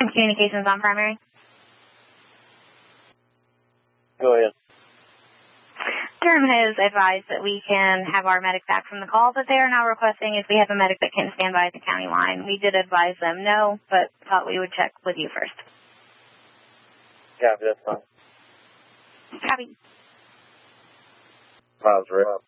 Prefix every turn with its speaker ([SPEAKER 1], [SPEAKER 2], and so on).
[SPEAKER 1] Communications on primary.
[SPEAKER 2] Go ahead.
[SPEAKER 1] Durham has advised that we can have our medic back from the call, but they are now requesting if we have a medic that can stand by at the county line. We did advise them no, but thought we would check with you first.
[SPEAKER 2] Copy, that's fine.
[SPEAKER 1] Copy.
[SPEAKER 2] Miles, Rick.